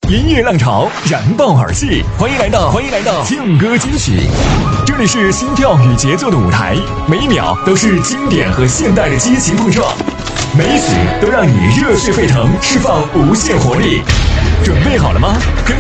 音乐浪潮，燃爆耳际，欢迎来到劲歌金曲，这里是心跳与节奏的舞台，每一秒都是经典和现代的激情碰撞，每一曲都让你热血沸腾，释放无限活力。准备好了吗？跟